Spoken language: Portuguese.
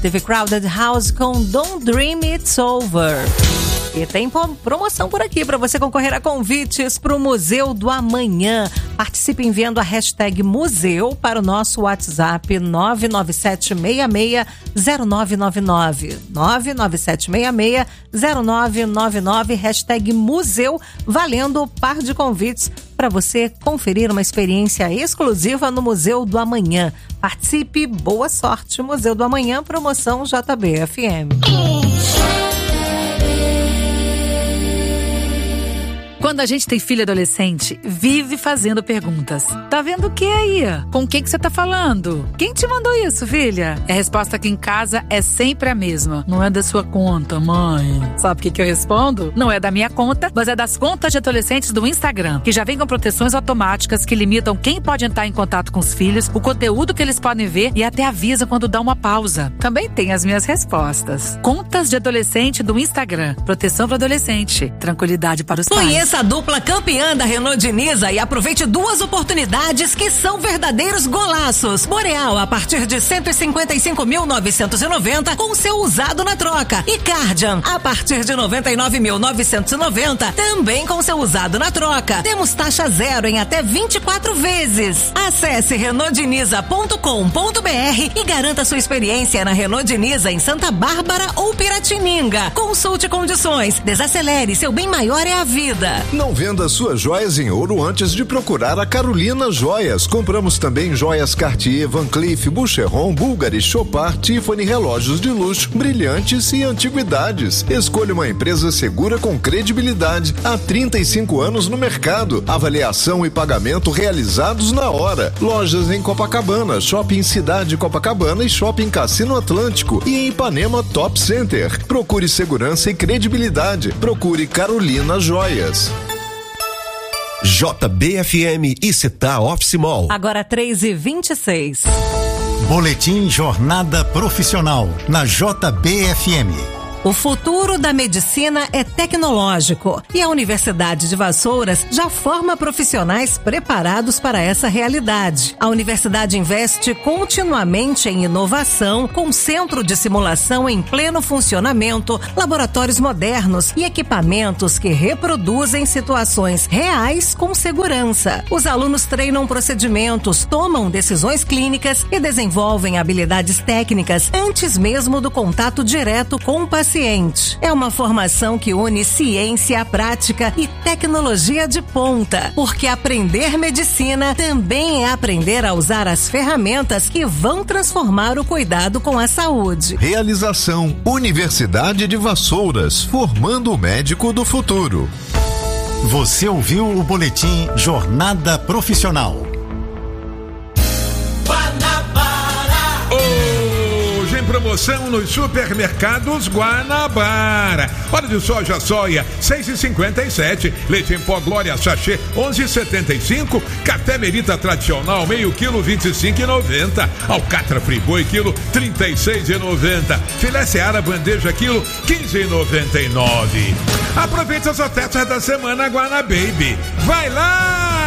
The Crowded House com Don't Dream It's Over. E tem promoção por aqui para você concorrer a convites para o Museu do Amanhã. Participe enviando a hashtag Museu para o nosso WhatsApp 997660999. 997660999, hashtag Museu, valendo par de convites para você conferir uma experiência exclusiva no Museu do Amanhã. Participe, boa sorte. Museu do Amanhã, promoção JBFM. Quando a gente tem filho adolescente, vive fazendo perguntas. Tá vendo o que aí? Com quem que você tá falando? Quem te mandou isso, filha? A resposta aqui em casa é sempre a mesma. Não é da sua conta, mãe. Sabe o que eu respondo? Não é da minha conta, mas é das contas de adolescentes do Instagram, que já vem com proteções automáticas que limitam quem pode entrar em contato com os filhos, o conteúdo que eles podem ver e até avisa quando dá uma pausa. Também tem as minhas respostas. Contas de adolescente do Instagram. Proteção para adolescente. Tranquilidade para os pais. Conheça a dupla campeã da Renault Diniza e aproveite duas oportunidades que são verdadeiros golaços. Boreal a partir de 155.990 com seu usado na troca. E Cardian a partir de 99.990 também com seu usado na troca. Temos taxa zero em até 24 vezes. Acesse renaultdiniza.com.br e garanta sua experiência na Renault Diniza em Santa Bárbara ou Piratininga. Consulte condições. Desacelere, seu bem maior é a vida. Não venda suas joias em ouro antes de procurar a Carolina Joias. Compramos também joias Cartier, Van Cleef, Boucheron, Bulgari, Chopard, Tiffany, relógios de luxo, brilhantes e antiguidades. Escolha uma empresa segura com credibilidade. Há 35 anos no mercado. Avaliação e pagamento realizados na hora. Lojas em Copacabana, Shopping Cidade Copacabana e Shopping Cassino Atlântico. E em Ipanema Top Center. Procure segurança e credibilidade. Procure Carolina Joias. JBFM e Città Office Mall. Agora 3h26. Boletim Jornada Profissional na JBFM. O futuro da medicina é tecnológico e a Universidade de Vassouras já forma profissionais preparados para essa realidade. A universidade investe continuamente em inovação, com centro de simulação em pleno funcionamento, laboratórios modernos e equipamentos que reproduzem situações reais com segurança. Os alunos treinam procedimentos, tomam decisões clínicas e desenvolvem habilidades técnicas antes mesmo do contato direto com o paciente. É uma formação que une ciência, prática e tecnologia de ponta, porque aprender medicina também é aprender a usar as ferramentas que vão transformar o cuidado com a saúde. Realização Universidade de Vassouras, formando o médico do futuro. Você ouviu o boletim Jornada Profissional. Promoção nos supermercados Guanabara. Óleo de soja soia 6,57, leite em pó Glória sachê 11,75, café Merita tradicional meio quilo 25,90, alcatra friboi quilo 36,90, filé Seara bandeja quilo 15,99. Aproveite as ofertas da semana Guanababy. Vai lá!